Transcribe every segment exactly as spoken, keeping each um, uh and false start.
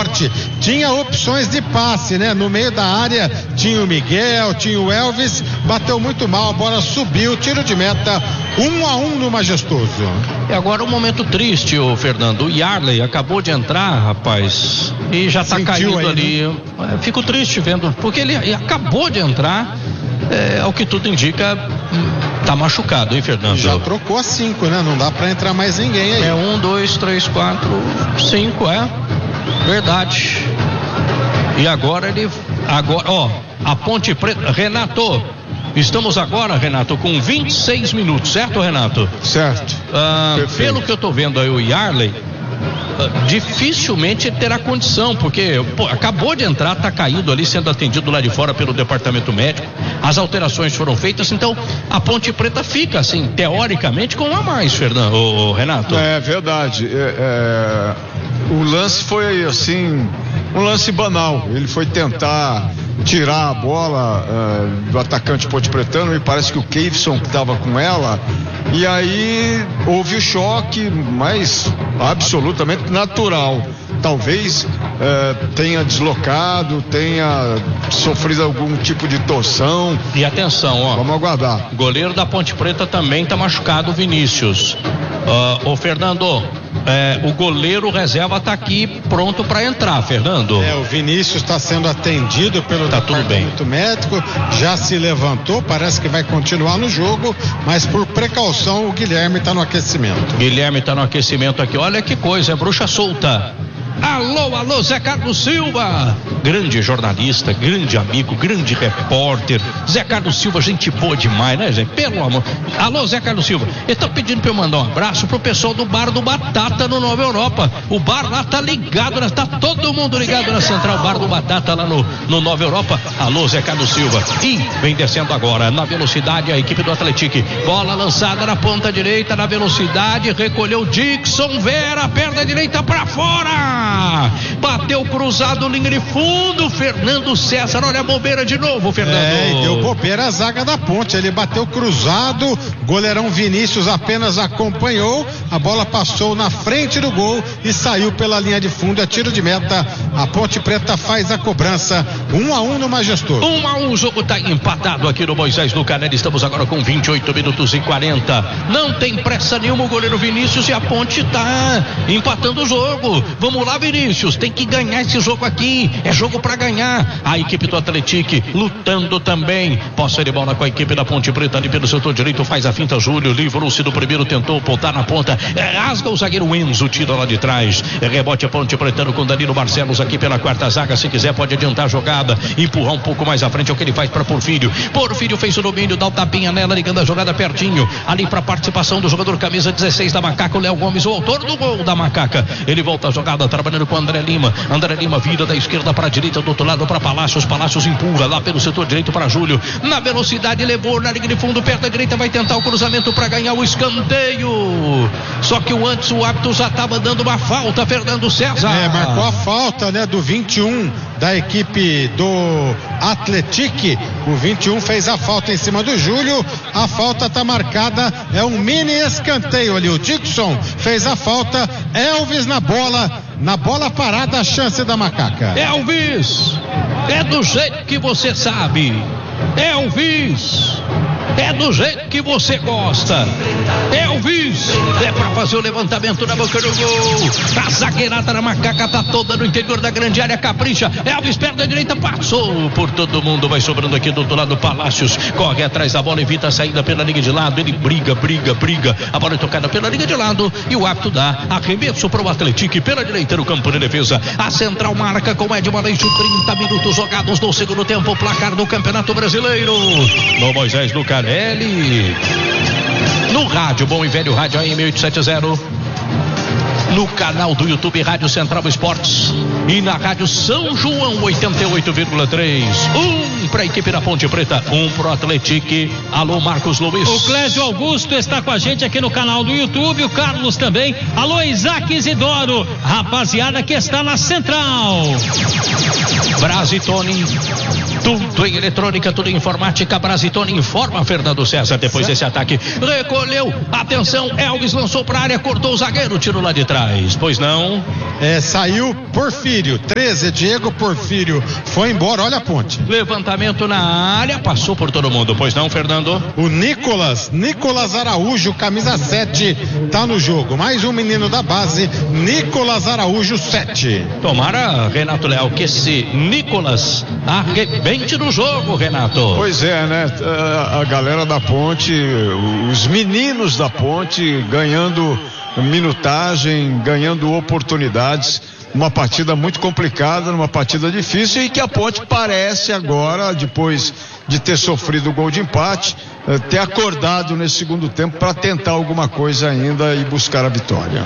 forte, tinha opções de passe, né? No meio da área tinha o Miguel, tinha o Elvis, bateu muito mal, a bola subiu, tiro de meta, um a um no Majestoso. E agora um momento triste, ô Fernando, o Yarley acabou de entrar, rapaz, e já tá caindo aí, ali, né? Fico triste vendo, porque ele, ele acabou de entrar, é, ao que tudo indica, tá machucado, hein, Fernando? Já trocou a cinco, né? Não dá pra entrar mais ninguém aí. É um, dois, três, quatro, cinco, é verdade. E agora ele, agora, ó, a Ponte Preta, Renato, estamos agora, Renato, com vinte e seis minutos, certo, Renato? Certo. Ah, pelo que eu tô vendo aí, o Yarley, ah, dificilmente terá condição, porque pô, acabou de entrar, tá caído ali, sendo atendido lá de fora pelo departamento médico, as alterações foram feitas, então a Ponte Preta fica, assim, teoricamente, com um a mais, Fernando, ô, Renato. É verdade, é, é, o lance foi, assim, um lance banal, ele foi tentar tirar a bola uh, do atacante ponte-pretano, e parece que o Keivson estava com ela, e aí houve o choque, mas absolutamente natural. Talvez uh, tenha deslocado, tenha sofrido algum tipo de torção. E atenção, ó. Vamos aguardar. Goleiro da Ponte Preta também tá machucado, o Vinícius. Uh, ô Fernando, é, o goleiro reserva tá aqui pronto para entrar, Fernando. É, o Vinícius está sendo atendido pelo tá departamento médico, já se levantou, parece que vai continuar no jogo, mas por precaução o Guilherme está no aquecimento. Guilherme tá no aquecimento aqui, olha que coisa, é bruxa solta. Alô, alô, Zé Carlos Silva, grande jornalista, grande amigo, grande repórter. Zé Carlos Silva, gente boa demais, né, gente? Pelo amor. Alô, Zé Carlos Silva, eu tô pedindo pra eu mandar um abraço pro pessoal do Bar do Batata no Nova Europa. O bar lá tá ligado, né? Tá todo mundo ligado na Central Bar do Batata lá no, no Nova Europa. Alô, Zé Carlos Silva. E vem descendo agora na velocidade a equipe do Atlético. Bola lançada na ponta direita, na velocidade, recolheu Dixon Vera, perna direita pra fora. Bateu cruzado, linha de fundo, Fernando César, olha a bobeira de novo, Fernando. É, e deu bobeira a zaga da Ponte, ele bateu cruzado, goleirão Vinícius apenas acompanhou, a bola passou na frente do gol e saiu pela linha de fundo, é tiro de meta, a Ponte Preta faz a cobrança, um a um no Majestoso. Um a um, o jogo tá empatado aqui no Moisés do Canela, estamos agora com vinte e oito minutos e quarenta, não tem pressa nenhuma o goleiro Vinícius e a Ponte tá empatando o jogo, vamos lá, Vinícius, tem que ganhar esse jogo aqui, é jogo pra ganhar. A equipe do Atlético lutando também, posse de bola com a equipe da Ponte Preta ali pelo setor direito, faz a finta Júlio, livrou-se do primeiro, tentou voltar na ponta, é, rasga o zagueiro Enzo, tira lá de trás, é, rebote a Ponte Pretano com Danilo Barcelos aqui pela quarta zaga, se quiser pode adiantar a jogada, empurrar um pouco mais à frente, é o que ele faz para Porfírio. Porfírio fez o domínio, dá o tapinha nela, ligando a jogada pertinho, ali pra participação do jogador camisa dezesseis da Macaca, o Léo Gomes, o autor do gol da Macaca, ele volta a jogada, trabalhando com o André Lima, André Lima vira da esquerda para a direita, do outro lado para Palácios, Palácios empurra lá pelo setor direito para Júlio, na velocidade levou na linha de fundo, perto da direita, vai tentar o cruzamento para ganhar o escanteio, só que o antes o árbitro já estava dando uma falta, Fernando César. É, marcou a falta, né, do vinte e um da equipe do Atlético, o vinte e um fez a falta em cima do Júlio, a falta tá marcada, é um mini escanteio ali, o Dixon fez a falta, Elvis na bola, na bola parada, a chance da Macaca. Elvis, é do jeito que você sabe, Elvis, é do jeito que você gosta, Elvis, é pra fazer o levantamento na boca do gol, a zagueirada da Macaca tá toda no interior da grande área, capricha, Elvis perna direita, passou por todo mundo, vai sobrando aqui do outro lado, Palácios, corre atrás da bola, evita a saída pela linha de lado, ele briga, briga, briga, a bola é tocada pela linha de lado, e o árbitro dá arremesso pro Atlético, pela direita no campo de defesa, a central marca com Edmar Leite, trinta minutos jogados no segundo tempo, placar do Campeonato Brasileiro, no Moisés Lucarelli, no rádio, bom e velho rádio A M oitocentos e setenta, no canal do YouTube Rádio Central Esportes e na Rádio São João oitenta e oito vírgula três. Um para a equipe da Ponte Preta, um pro Atlético. Alô, Marcos Luiz. O Clésio Augusto está com a gente aqui no canal do YouTube, o Carlos também. Alô, Isaac Isidoro, rapaziada que está na Central. Brasitone, tudo em eletrônica, tudo em informática. Brasitone informa, Fernando César, depois desse ataque, recolheu, atenção, Elvis lançou para a área, cortou o zagueiro, tirou lá de trás. Goiás, pois não? É, saiu Porfírio, treze, Diego Porfírio foi embora, olha a ponte. Levantamento na área, passou por todo mundo, pois não, Fernando? O Nicolas, Nicolas Araújo, camisa sete, tá no jogo. Mais um menino da base, Nicolas Araújo, sete. Tomara, Renato Leal, que esse Nicolas arrebente no jogo, Renato. Pois é, né? A, a galera da ponte, os meninos da ponte ganhando minutagem, ganhando oportunidades, uma partida muito complicada, numa partida difícil, e que a ponte parece agora, depois de ter sofrido o gol de empate, ter acordado nesse segundo tempo para tentar alguma coisa ainda e buscar a vitória.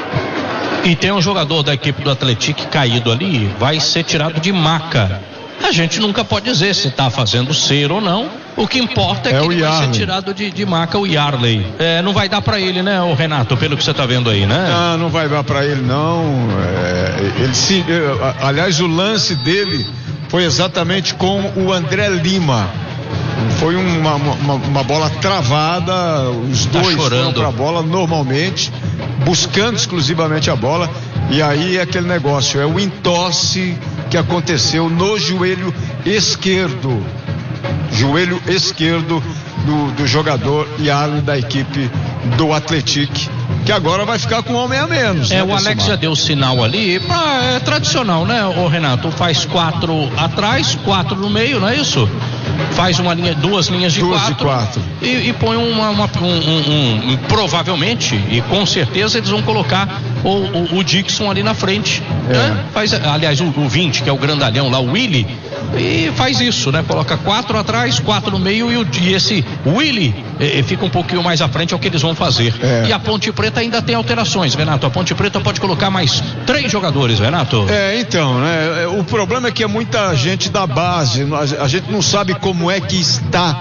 E tem um jogador da equipe do Atlético caído ali, vai ser tirado de maca. A gente nunca pode dizer se está fazendo ser ou não. O que importa é, é que ele vai ser tirado de, de maca, o Yarley. É, não vai dar para ele, né, o Renato, pelo que você está vendo aí, né? Não, não vai dar para ele, não. É, ele se, aliás, o lance dele foi exatamente com o André Lima. Foi uma, uma, uma bola travada, os dois tá foram para a bola normalmente, buscando exclusivamente a bola, e aí é aquele negócio, é o entorse que aconteceu no joelho esquerdo, joelho esquerdo do, do jogador Yarley da equipe do Atlético, que agora vai ficar com um homem a menos. É, né, o Alex já deu sinal ali, pra, é tradicional, né, o Renato? Faz quatro atrás, quatro no meio, não é isso? Faz uma linha, duas linhas de duas quatro, de quatro. E, e põe uma, uma um, um, um, provavelmente, e com certeza eles vão colocar o, o, o Dixon ali na frente, é. né? Faz, aliás, o, o vinte, que é o grandalhão lá, o Willy, e faz isso, né? Coloca quatro atrás, quatro no meio, e, o, e esse Willy eh, fica um pouquinho mais à frente, é o que eles vão fazer. É. E a Ponte Preta ainda tem alterações, Renato. A Ponte Preta pode colocar mais três jogadores, Renato. É, então, né? O problema é que é muita gente da base, a gente não sabe como é que está,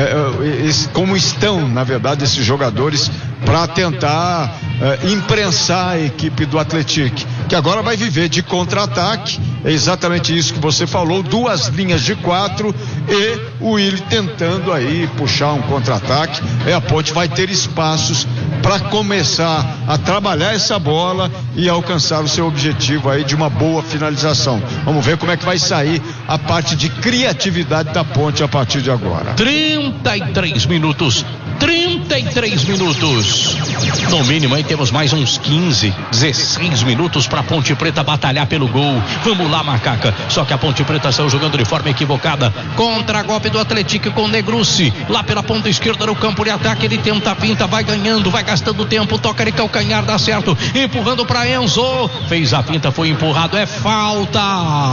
é, esse, como estão, na verdade, esses jogadores para tentar é, imprensar a equipe do Atlético, que agora vai viver de contra-ataque. É exatamente isso que você falou, duas linhas de quatro e o Willy tentando aí puxar um contra-ataque. É, a Ponte vai ter espaços para começar a trabalhar essa bola e alcançar o seu objetivo aí de uma boa finalização. Vamos ver como é que vai sair a parte de criatividade da Ponte a partir de agora. trinta e três minutos, trinta e três minutos. No mínimo aí temos mais uns quinze, dezesseis minutos para a Ponte Preta batalhar pelo gol. Vamos lá, macaca. Só que a Ponte Preta saiu jogando de forma equivocada. Contra-golpe do Atlético com Negrucci. Lá pela ponta esquerda no campo de ataque. Ele tenta a finta, vai ganhando, vai gastando tempo. Toca de calcanhar, dá certo. Empurrando para Enzo. Fez a finta, foi empurrado. É falta.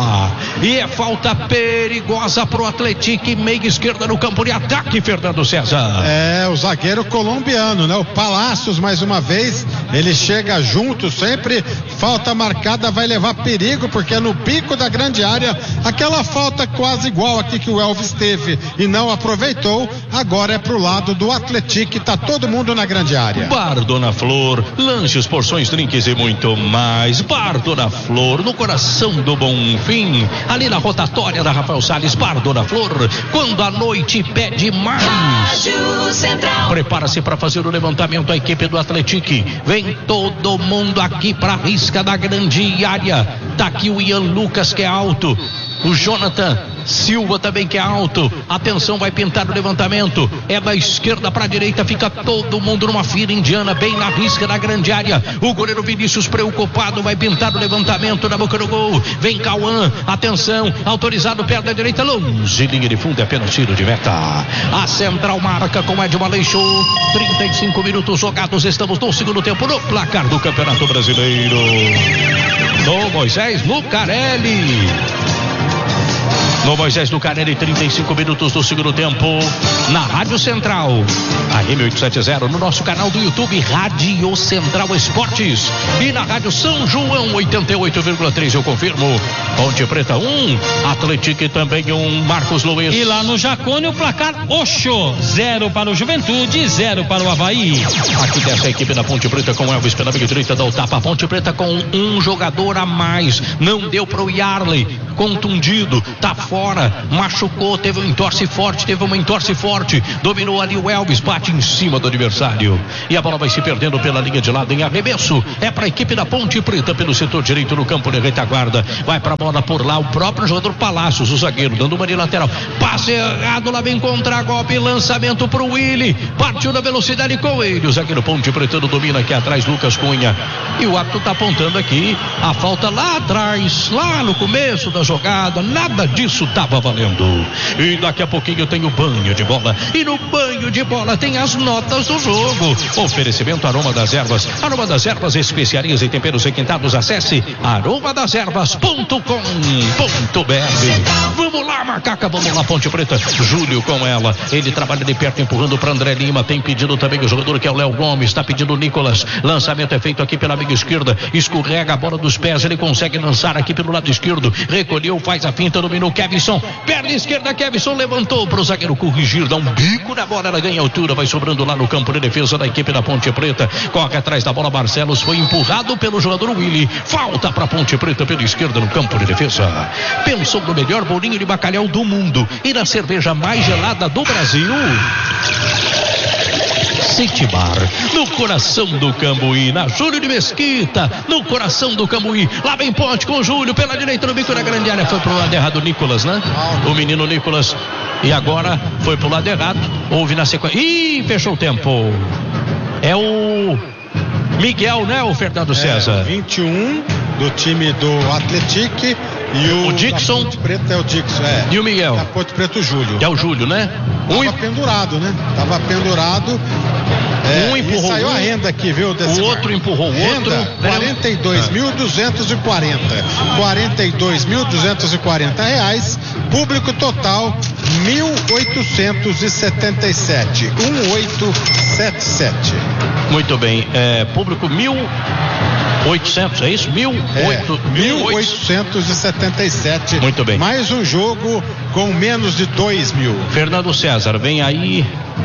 E é falta perigosa pro Atlético. Meia esquerda no campo de ataque, Fernando César. É, o zagueiro colombiano, né? O Palácios, mais uma vez, ele chega junto sempre. Falta marcada, vai levar perigo, porque é no pico da grande área. Aquela falta quase igual aqui que o Elvis teve e não aproveitou. Agora é pro lado do Atlético, tá todo mundo na grande área. Bar Dona Flor, lanches, porções, drinks e muito mais. Bar Dona Flor, no coração do Bonfim, ali na rotatória da Rafael Salles. Bar Dona Flor, quando a noite pede mais. Prepara-se para fazer o levantamento a equipe do Atlético. Vem todo mundo aqui para a risca da grande área. Tá aqui o Ian Lucas, que é alto. O Jonathan Silva também, que é alto. Atenção, vai pintar o levantamento. É da esquerda para a direita. Fica todo mundo numa fila indiana, bem na risca da grande área. O goleiro Vinícius preocupado, vai pintar o levantamento na boca do gol. Vem Cauã, atenção, autorizado perto da direita, longe, linha de fundo, é apenas tiro de meta. A central marca com Edmo Aleixo. trinta e cinco minutos jogados, estamos no segundo tempo no placar do Campeonato Brasileiro. Do Moisés Lucarelli. No Moisés Lucarelli, trinta e cinco minutos do segundo tempo, na Rádio Central, a M oitocentos e setenta, no nosso canal do YouTube, Rádio Central Esportes, e na Rádio São João, oitenta e oito vírgula três, eu confirmo. Ponte Preta um, Atlético também um, Marcos Luiz. E lá no Jacone, o placar Oxô, zero para o Juventude, zero para o Avaí. Aqui dessa equipe da Ponte Preta com Elvis pela meia direita, dá o tapa. A Ponte Preta com um jogador a mais, não deu para o Yarley. contundido, tá fora, machucou, teve um entorse forte, teve uma entorse forte, dominou ali o Elvis, bate em cima do adversário, e a bola vai se perdendo pela linha de lado em arremesso, é para a equipe da Ponte Preta pelo setor direito no campo de retaguarda, vai pra bola por lá, o próprio jogador Palácios, o zagueiro, dando uma de lateral, passe errado, lá vem contra-golpe, lançamento pro Willy, partiu na velocidade com ele, o zagueiro Ponte Pretano domina aqui atrás, Lucas Cunha, e o árbitro tá apontando aqui a falta lá atrás, lá no começo da jogada, nada disso tava valendo, e daqui a pouquinho tem o banho de bola, e no banho de bola tem as notas do jogo, oferecimento Aroma das Ervas, Aroma das Ervas, especiarias e temperos requintados, acesse aroma das ervas ponto com ponto b r. Vamos lá, Macaca, vamos lá, Ponte Preta, Júlio com ela, ele trabalha de perto, empurrando para André Lima, tem pedido também o jogador que é o Léo Gomes, está pedindo o Nicolas, lançamento é feito aqui pela amiga esquerda, escorrega a bola dos pés, ele consegue lançar aqui pelo lado esquerdo, recolheu, faz a finta, dominou Kevson, perna esquerda, Kevson levantou para o zagueiro corrigir, dá um bico na bola, ela ganha altura, vai sobrando lá no campo de defesa da equipe da Ponte Preta, corre atrás da bola, Barcelos foi empurrado pelo jogador Willy, falta para Ponte Preta pela esquerda no campo de defesa. Pensou no melhor bolinho de bacalhau do mundo e na cerveja mais gelada do Brasil? City Bar, no coração do Cambuí, na Júlio de Mesquita, no coração do Cambuí, lá vem Ponte com o Júlio, pela direita no bico da grande área, foi pro lado errado o Nicolas, né? O menino Nicolas, e agora foi pro lado errado, houve na sequência, ih, fechou o tempo, é o Miguel, né, o Fernando César? É, vinte e um do time do Atlético e o, o Dixon. Ponte Preta é o Dixon, é. E o Miguel? Da Ponte Preta, o Júlio. Que é o Júlio, né? Tava Um pendurado, né? Tava pendurado. É, um empurrou. E saiu um, a renda aqui, viu? O outro empurrou o renda, outro. quarenta e dois mil duzentos e quarenta. quarenta e dois mil duzentos e quarenta reais. Público total mil oitocentos e setenta e sete. mil oitocentos e setenta e sete. Muito bem. É, público mil oitocentos, é isso? Mil, é, oito, mil oitocentos e setenta e sete. Muito bem. Mais um jogo com menos de dois mil. Fernando César, vem aí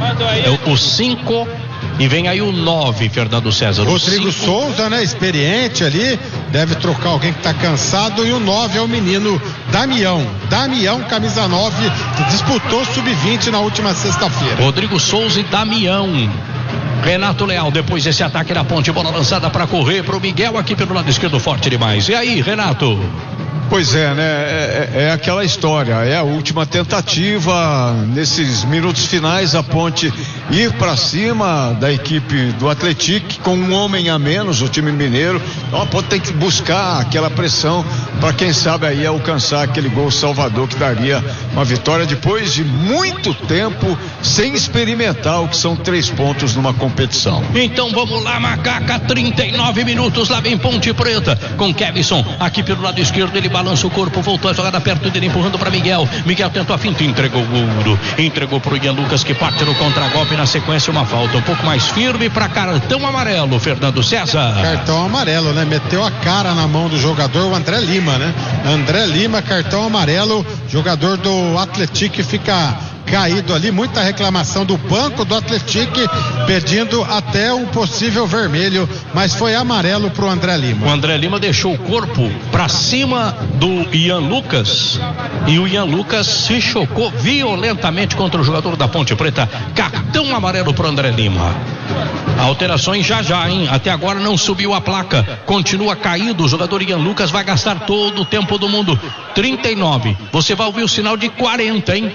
é, o cinco e vem aí o nove, Fernando César. Rodrigo Souza, né? Experiente ali, deve trocar alguém que tá cansado, e o nove é o menino Damião. Damião, camisa nove, que disputou sub vinte na última sexta-feira. Rodrigo Souza e Damião. Renato Leal, depois desse ataque da Ponte, bola lançada para correr pro Miguel aqui pelo lado esquerdo, forte demais. E aí, Renato? Pois é, né? É, é aquela história, é a última tentativa nesses minutos finais, a Ponte ir para cima da equipe do Atlético com um homem a menos, o time mineiro. Então a Ponte tem que buscar aquela pressão para quem sabe aí alcançar aquele gol salvador que daria uma vitória depois de muito tempo sem experimentar o que são três pontos numa competição. Então vamos lá, Macaca, trinta e nove minutos, lá vem Ponte Preta com Kevson aqui pelo lado esquerdo, ele balança o corpo, voltou a jogada perto dele, empurrando para Miguel. Miguel tentou a finta, entregou o ouro, entregou pro Ian Lucas, que parte no contragolpe, na sequência uma falta um pouco mais firme para cartão amarelo, Fernando César. Cartão amarelo, né? Meteu a cara na mão do jogador, o André Lima, né? André Lima, cartão amarelo, jogador do Atlético fica caído ali, muita reclamação do banco do Atlético, pedindo até um possível vermelho, mas foi amarelo pro André Lima. O André Lima deixou o corpo para cima do Ian Lucas e o Ian Lucas se chocou violentamente contra o jogador da Ponte Preta. Cartão amarelo pro André Lima. Alterações já já, hein? Até agora não subiu a placa, continua caído. O jogador Ian Lucas vai gastar todo o tempo do mundo. trinta e nove. Você vai ouvir o sinal de quarenta, hein?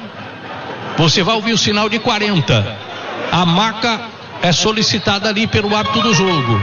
Você vai ouvir o sinal de quarenta. A maca é solicitada ali pelo árbitro do jogo.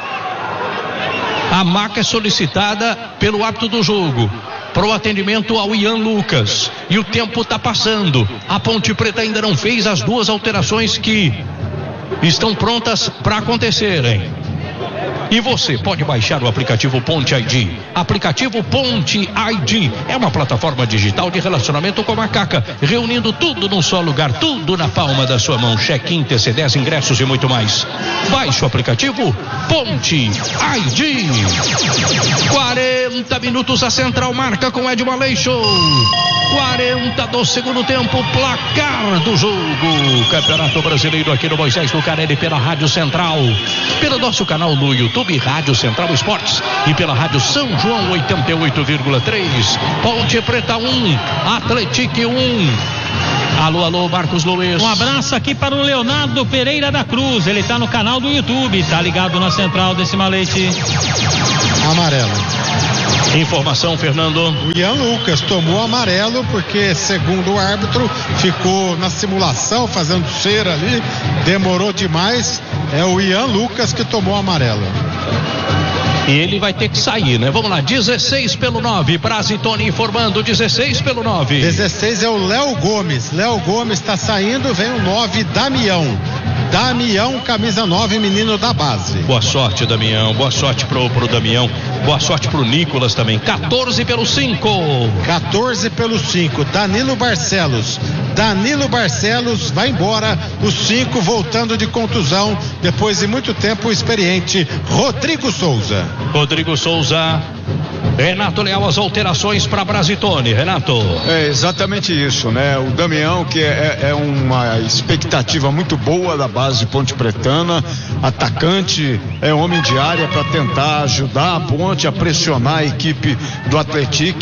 A maca é solicitada pelo árbitro do jogo para o atendimento ao Ian Lucas. E o tempo está passando. A Ponte Preta ainda não fez as duas alterações que estão prontas para acontecerem. E você pode baixar o aplicativo Ponte I D. Aplicativo Ponte I D é uma plataforma digital de relacionamento com a Macaca, reunindo tudo num só lugar, tudo na palma da sua mão. Check-in, T C dez, ingressos e muito mais. Baixe o aplicativo Ponte I D. quarenta minutos, a Central marca com Edmo Aleixo. quarenta do segundo tempo, placar do jogo. Campeonato Brasileiro aqui no Moisés Lucarelli pela Rádio Central, pelo nosso canal no YouTube YouTube Rádio Central Esportes e pela Rádio São João oitenta e oito vírgula três. Ponte Preta um, Atlético um. Alô, alô, Marcos Luiz. Um abraço aqui para o Leonardo Pereira da Cruz. Ele está no canal do YouTube, tá ligado na Central desse Malete. Amarelo. Informação, Fernando. O Ian Lucas tomou amarelo porque, segundo o árbitro, ficou na simulação fazendo cera ali, demorou demais. É o Ian Lucas que tomou amarelo. E ele vai ter que sair, né? Vamos lá, dezesseis pelo nove, Brazitone informando, dezesseis pelo nove. dezesseis é o Léo Gomes. Léo Gomes está saindo, vem o nove, Damião. Damião, camisa nove, menino da base. Boa sorte, Damião. Boa sorte pro, pro Damião. Boa sorte pro Nicolas também. quatorze pelo cinco. quatorze pelo cinco. Danilo Barcelos. Danilo Barcelos vai embora. O cinco voltando de contusão. Depois de muito tempo, o experiente Rodrigo Souza. Rodrigo Souza. Renato Leal, as alterações para Brazitone. Renato. É exatamente isso, né? O Damião, que é, é uma expectativa muito boa da base Ponte Pretana, atacante, é homem de área para tentar ajudar a Ponte a pressionar a equipe do Atlético.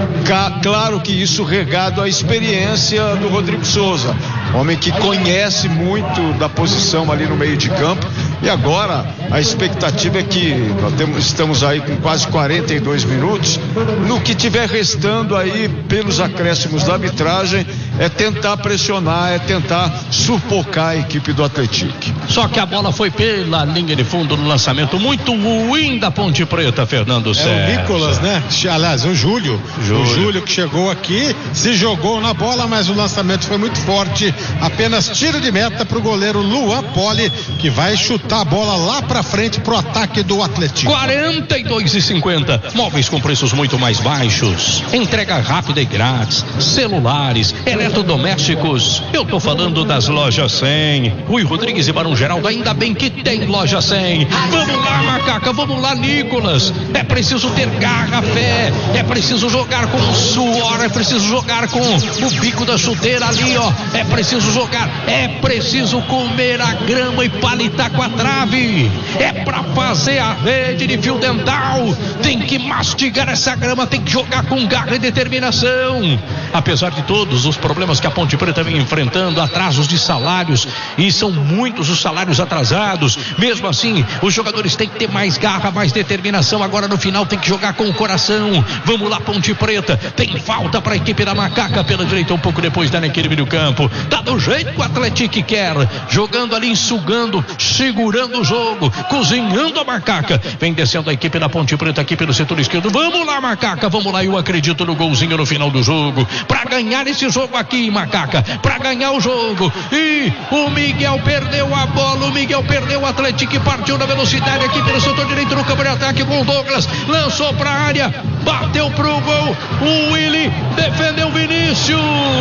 Claro que isso regado à experiência do Rodrigo Souza, homem que conhece muito da posição ali no meio de campo. E agora a expectativa é que nós temos, estamos aí com quase quarenta e dois minutos. No que tiver restando aí pelos acréscimos da arbitragem, é tentar pressionar, é tentar sufocar a equipe do Atlético. Só que a bola foi pela linha de fundo no lançamento muito ruim da Ponte Preta, Fernando Sérgio. É o Nicolas, né? Aliás, o Júlio. Júlio. O Júlio que chegou aqui, se jogou na bola, mas o lançamento foi muito forte. Apenas tiro de meta para o goleiro Luan Poli, que vai chutar a bola lá para frente pro ataque do Atlético. quarenta e dois e cinquenta. Móveis com preços muito mais baixos. Entrega rápida e grátis. Celulares, eletrodomésticos. Eu tô falando das lojas cem. Rui Rodrigues e Barão Geraldo, ainda bem que tem loja cem. Vamos lá, Macaca, vamos lá, Nicolas. É preciso ter garra, fé. É preciso jogar com suor. É preciso jogar com o bico da chuteira ali, ó. É preciso jogar. É preciso comer a grama e palitar com a trave. É pra fazer a rede de fio dental. Tem que mastigar essa grama, tem que jogar com garra e determinação. Apesar de todos os problemas que a Ponte Preta vem enfrentando, atrasos de salários, e são muitos os salários atrasados, mesmo assim os jogadores têm que ter mais garra, mais determinação. Agora no final tem que jogar com o coração. Vamos lá, Ponte Preta. Tem falta para a equipe da Macaca pela direita, um pouco depois da equipe do campo. Tá do jeito que o Atlético quer, jogando ali, sugando, segurando o jogo, cozinhando a Macaca. Vem descendo a equipe da Ponte Preta aqui pelo setor esquerdo. Vamos lá, Macaca, vamos lá. Eu acredito no golzinho no final do jogo, para ganhar esse jogo aqui, Macaca, para ganhar o jogo. E o Miguel perdeu a bola, o Miguel perdeu, o Atlético e partiu na velocidade aqui pelo setor direito no campo de ataque com o Douglas, lançou para a área, bateu pro gol, o Willy defendeu o Vinícius.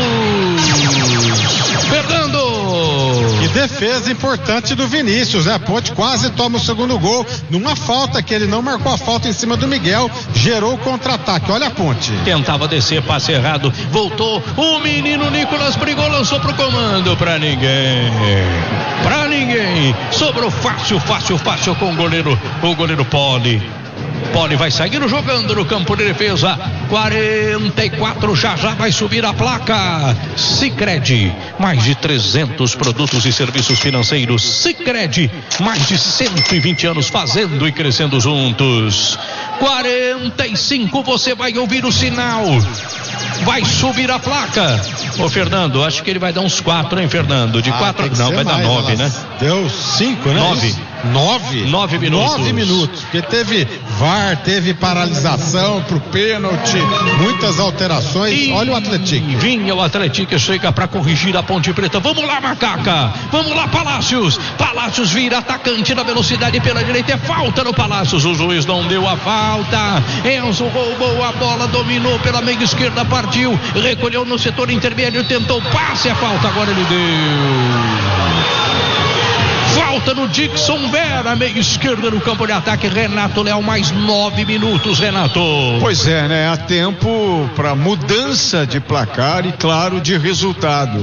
Fernando. Que defesa importante do Vinícius, né? A Ponte quase toma o segundo gol numa falta que ele não marcou a falta em cima do Miguel, gerou o contra-ataque. Olha a Ponte. Tentava descer, passe errado, voltou, o menino Nicolas brigou, lançou pro comando, pra ninguém, pra ninguém, sobrou fácil, fácil, fácil com o goleiro, o goleiro Poli. Poli vai saindo jogando no campo de defesa. quarenta e quatro, já já vai subir a placa. Sicredi, mais de trezentos produtos e serviços financeiros. Sicredi, mais de cento e vinte anos fazendo e crescendo juntos. quarenta e cinco, você vai ouvir o sinal. Vai subir a placa. Ô Fernando, acho que ele vai dar uns quatro, hein, Fernando? De ah, quatro, não, vai dar nove, né? Deu cinco, né? Nove. Nove? Nove minutos. Nove minutos, porque teve V A R, teve paralisação pro pênalti, muitas alterações. E olha o Atlético. Vinha o Atlético, chega pra corrigir a Ponte Preta. Vamos lá, Macaca. Vamos lá, Palácios. Palácios vira atacante na velocidade pela direita. É falta no Palácios. O juiz não deu a falta. Enzo roubou a bola, dominou pela meia esquerda, partiu, recolheu no setor intermédio, tentou passe. É falta, agora ele deu. Falta no Dixon Vera, meia esquerda no campo de ataque. Renato Leal, mais nove minutos, Renato. Pois é, né? Há tempo para mudança de placar e, claro, de resultado.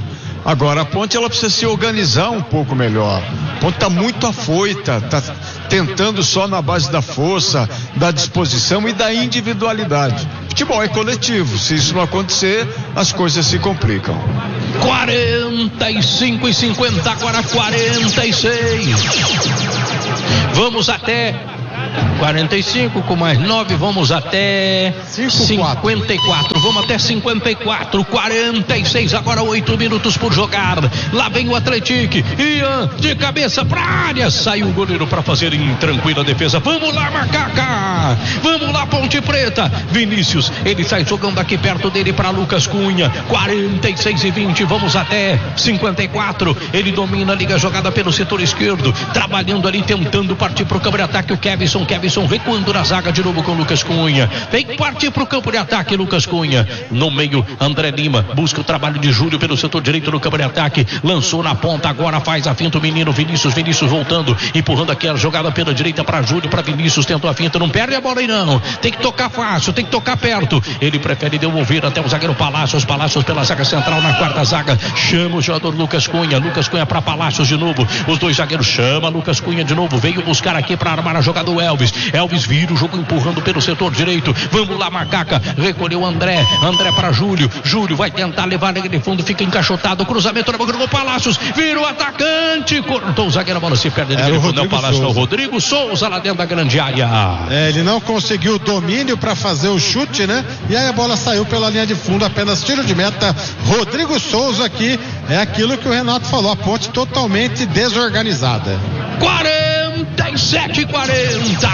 Agora a Ponte ela precisa se organizar um pouco melhor. A Ponte está muito afoita, está tentando só na base da força, da disposição e da individualidade. Futebol é coletivo, se isso não acontecer, as coisas se complicam. quarenta e cinco e cinquenta, agora quarenta e seis. Vamos até quarenta e cinco com mais nove, vamos até cinquenta e quatro, vamos até cinquenta e quatro, quarenta e seis, agora oito minutos por jogar. Lá vem o Atlético, Ian de cabeça pra área, saiu o goleiro para fazer em tranquila defesa. Vamos lá, Macaca, vamos lá, Ponte Preta. Vinícius, ele sai jogando aqui perto dele para Lucas Cunha. Quarenta e seis e vinte, vamos até cinquenta e quatro. Ele domina, liga a jogada pelo setor esquerdo, trabalhando ali, tentando partir pro campo de ataque. O Kevson, Kevson recuando na zaga de novo com Lucas Cunha. Vem partir pro campo de ataque, Lucas Cunha. No meio, André Lima busca o trabalho de Júlio pelo setor direito no campo de ataque. Lançou na ponta, agora faz a finta o menino Vinícius. Vinícius voltando, empurrando aqui a jogada pela direita para Júlio, para Vinícius. Tentou a finta, não perde a bola aí não. Tem que tocar fácil, tem que tocar perto. Ele prefere devolver até o zagueiro Palácios. Palácios pela zaga central na quarta zaga. Chama o jogador Lucas Cunha. Lucas Cunha para Palácios de novo. Os dois zagueiros chama Lucas Cunha de novo. Veio buscar aqui para armar a jogada do Elvis. Elvis vira o jogo empurrando pelo setor direito. Vamos lá, Macaca. Recolheu André. André para Júlio. Júlio vai tentar levar a linha de fundo. Fica encaixotado. Cruzamento na boca do Palácios. Vira o atacante. Cortou o zagueiro. A bola se perde. Era o Rodrigo Palácio, Souza. Não, Rodrigo Souza lá dentro da grande área. É, ele não conseguiu o domínio para fazer o chute, né? E aí a bola saiu pela linha de fundo. Apenas tiro de meta. Rodrigo Souza aqui. É aquilo que o Renato falou. A Ponte totalmente desorganizada. quarenta e sete e quarenta.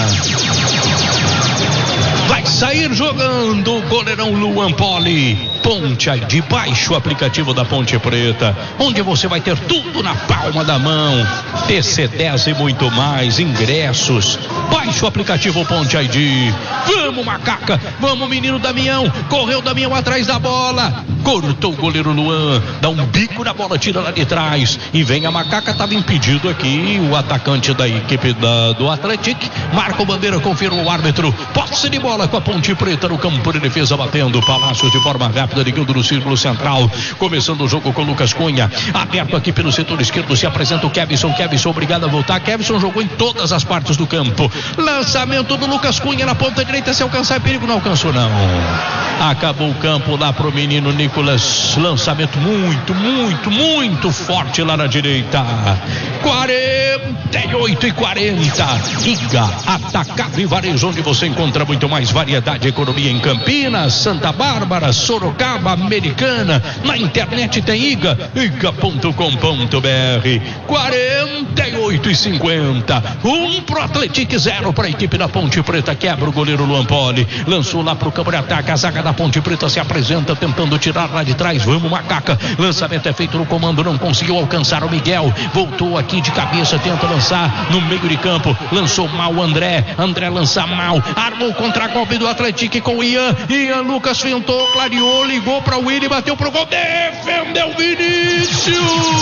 Vai sair jogando o goleirão Luan Poli. Ponte aí de baixo, o aplicativo da Ponte Preta, onde você vai ter tudo na palma da mão. T C dez e muito mais, ingressos. Baixe o aplicativo Ponte I D. Vamos, Macaca, vamos, menino Damião. Correu Damião atrás da bola. Cortou o goleiro Luan, dá um bico na bola, tira lá de trás. E vem a Macaca, estava impedido aqui. O atacante da equipe da, do Atlético. Marca o bandeira, confirma o árbitro. Posse de bola com a Ponte Preta no campo de defesa, batendo Palácios de forma rápida, ligando no círculo central. Começando o jogo com Lucas Cunha. Aberto aqui pelo setor esquerdo, se apresenta o Kevson. Kevson obrigado a voltar. Kevson jogou em todas as partes do campo. Lançamento do Lucas Cunha na ponta direita, se alcançar é perigo, não alcançou não. Acabou o campo lá pro menino Nicolas. Lançamento muito, muito, muito forte lá na direita. quarenta e oito e quarenta. Iga Atacado e Varejo, onde você encontra muito mais variedade e economia em Campinas, Santa Bárbara, Sorocaba, Americana. Na internet tem Iga, iga ponto com ponto br. quarenta e oito e cinquenta. Um pro Atlético, zero para a equipe da Ponte Preta. Quebra o goleiro Luan Poli. Lançou lá pro campo de ataque. A zaga da Ponte Preta se apresenta, tentando tirar lá de trás. Vamos, Macaca. Lançamento é feito no comando, não conseguiu alcançar o Miguel. Voltou aqui de cabeça, tenta lançar no meio de campo. Lançou mal o André. André lança mal. Armou o contra-golpe do Atlético com o Ian. Ian Lucas fintou, clareou, ligou para o Willi, bateu pro gol. Defendeu Vinícius.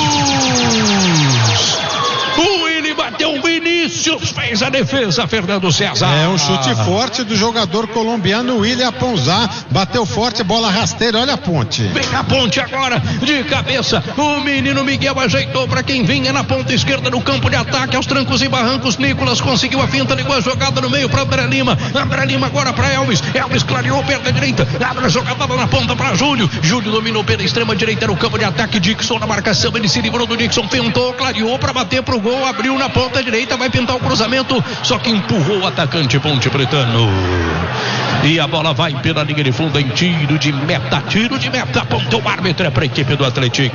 O Willi bateu, o Vinícius fez a defesa, Fernando César. É um chute forte do jogador colombiano William Ponzá. Bateu forte, bola rasteira, olha a Ponte. Vem a Ponte agora, de cabeça. O menino Miguel ajeitou para quem vinha na ponta esquerda no campo de ataque, aos trancos e barrancos. Nicolas conseguiu a finta, ligou a jogada no meio para André Lima. André Lima agora para Elvis. Elvis clareou perto da direita, abre a jogada na ponta para Júlio. Júlio dominou pela extrema direita no campo de ataque. Dixon na marcação, ele se livrou do Dixon, fintou, clareou para bater pro gol. Abriu na ponta direita, vai pintar o cruzamento, só que empurrou o atacante Ponte Pretano. E a bola vai pela linha de fundo em tiro de meta, tiro de meta, apontou o árbitro, é para a equipe do Atlético.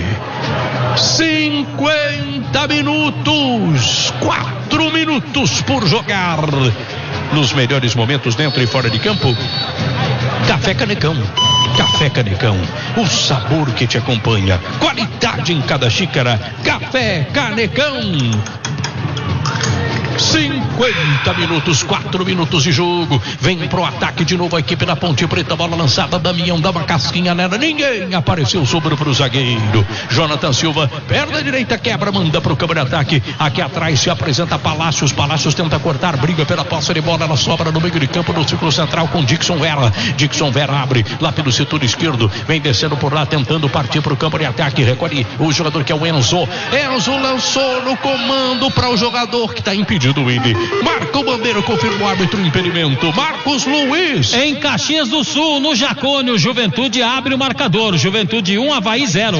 cinquenta minutos, quatro minutos por jogar. Nos melhores momentos dentro e fora de campo, Café Canecão. Café Canecão, o sabor que te acompanha, qualidade em cada xícara. Café Canecão. cinquenta minutos, quatro minutos de jogo. Vem pro ataque de novo a equipe da Ponte Preta. Bola lançada, Damião dá uma casquinha nela. Ninguém apareceu, sobrou pro zagueiro. Jonathan Silva, perna direita, quebra, manda pro campo de ataque. Aqui atrás se apresenta Palácios. Palácios tenta cortar, briga pela posse de bola. Ela sobra no meio de campo no círculo central com Dixon Vera. Dixon Vera abre lá pelo setor esquerdo. Vem descendo por lá, tentando partir pro campo de ataque. Recolhe o jogador que é o Enzo. Enzo lançou no comando para o jogador que está impedido ele. Marco Bandeira, confirma o árbitro, impedimento. Marcos Luiz. Em Caxias do Sul, no Jacônio, Juventude abre o marcador. Juventude um, Avaí zero.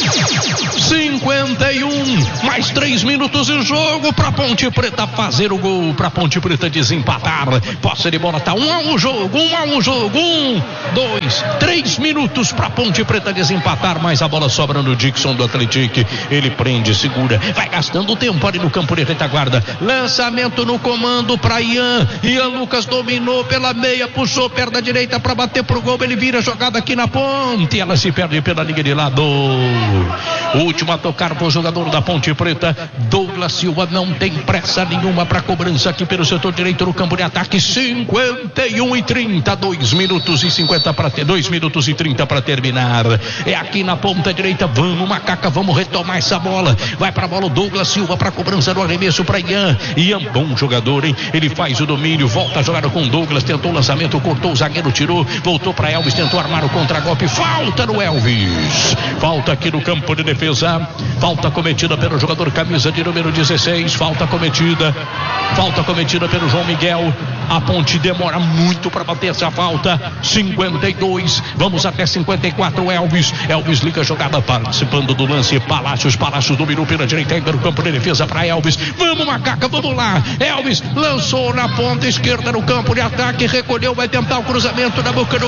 cinquenta e um, mais três minutos de jogo para Ponte Preta fazer o gol, para Ponte Preta desempatar. Posse de bola, tá um a um jogo, um a um jogo, um, dois, três minutos para Ponte Preta desempatar, mas a bola sobra no Dixon do Atlético. Ele prende, segura, vai gastando tempo ali no campo de retaguarda. Lançamento no comando para Ian. Ian Lucas dominou pela meia, puxou perna direita para bater pro gol. Ele vira jogada aqui na ponte. Ela se perde pela linha de lado. Último a tocar pro jogador da Ponte Preta, Douglas Silva. Não tem pressa nenhuma para cobrança aqui pelo setor direito no campo de ataque. cinquenta e um e trinta, dois minutos e cinquenta para ter, dois minutos e trinta para terminar. É aqui na ponta direita. Vamos, Macaca, vamos retomar essa bola. Vai pra bola o Douglas Silva para cobrança do arremesso para Ian. Ian, bom jogador, hein? Ele faz o domínio, volta a jogar com Douglas, tentou o lançamento, cortou o zagueiro, tirou, voltou para Elvis, tentou armar o contragolpe. Falta no Elvis. Falta aqui no campo de defesa. Falta cometida pelo jogador camisa de número dezesseis. Falta cometida. Falta cometida pelo João Miguel. A Ponte demora muito para bater essa falta. cinquenta e dois. Vamos até cinquenta e quatro. Elvis. Elvis liga a jogada, participando do lance. Palácios. Palácios dominou pela direita, entra no campo de defesa para Elvis. Vamos, Macaca, vamos lá. Elvis lançou na ponta esquerda no campo de ataque. Recolheu, vai tentar o cruzamento na boca do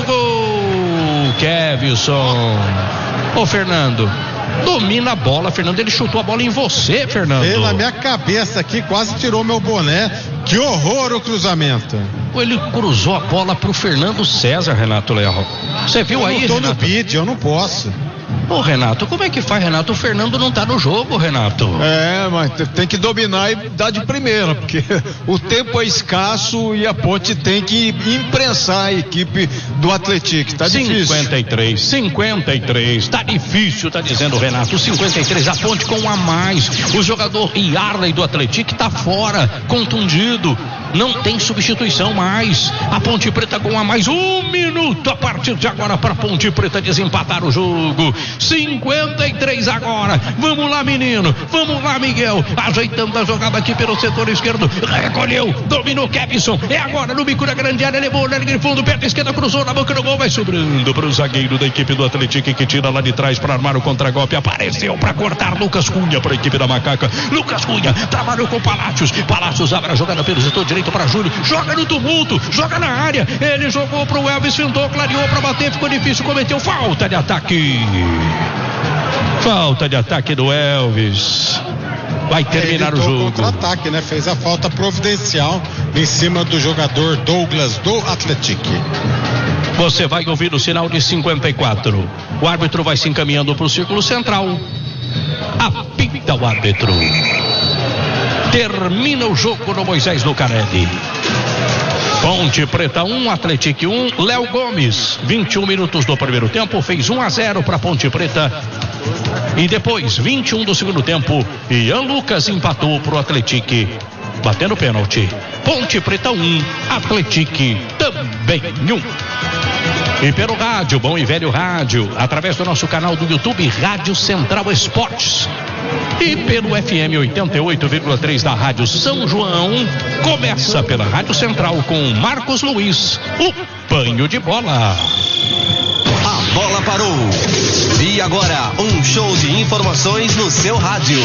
gol. Kevson. Ô, Fernando, domina a bola, Fernando. Ele chutou a bola em você, Fernando. Pela minha cabeça aqui, quase tirou meu boné. Que horror o cruzamento. Ele cruzou a bola pro Fernando César, Renato Leal. Você viu eu aí, Eu tô Renato? no bid, eu não posso. Ô, Renato, como é que faz, Renato? O Fernando não tá no jogo, Renato. É, mas tem que dominar e dar de primeira, porque o tempo é escasso e a Ponte tem que imprensar a equipe do Atlético. Tá difícil. cinquenta e três, cinquenta e três. Tá difícil, tá dizendo o Renato. cinquenta e três, a Ponte com um a mais. O jogador Yarley do Atlético tá fora, contundido. Não tem substituição mais. A Ponte Preta com um a mais. Um minuto a partir de agora para a Ponte Preta desempatar o jogo. cinquenta e três agora. Vamos lá, menino. Vamos lá, Miguel. Ajeitando a jogada aqui pelo setor esquerdo. Recolheu. Dominou Kevson. É agora no bico da grande área. Levou na linha de fundo. Perna esquerda, cruzou na boca do gol. Vai sobrando para o zagueiro da equipe do Atlético, que tira lá de trás para armar o contragolpe. Apareceu para cortar Lucas Cunha para a equipe da Macaca. Lucas Cunha trabalhou com Palácios. Palácios abre a jogada pelo setor direito para Júlio. Joga no tumulto. Joga na área. Ele jogou para o Elvis. Fintou, clareou para bater. Ficou difícil. Cometeu falta de ataque. Falta de ataque do Elvis. Vai terminar o jogo. Contra-ataque, né? Fez a falta providencial em cima do jogador Douglas do Atlético. Você vai ouvir o sinal de cinquenta e quatro. O árbitro vai se encaminhando para o círculo central. Apita o árbitro. Termina o jogo no Moisés Lucarelli. Ponte Preta um, Atlético um. Léo Gomes, vinte e um minutos do primeiro tempo, fez um a zero para Ponte Preta. E depois, vinte e um do segundo tempo, Ian Lucas empatou para o Atlético, batendo pênalti. Ponte Preta um, Atlético também um. E pelo rádio, bom e velho rádio, através do nosso canal do YouTube, Rádio Central Esportes. E pelo F M oitenta e oito vírgula três da Rádio São João, começa pela Rádio Central com Marcos Luiz, o banho de bola. A bola parou. E agora, um show de informações no seu rádio.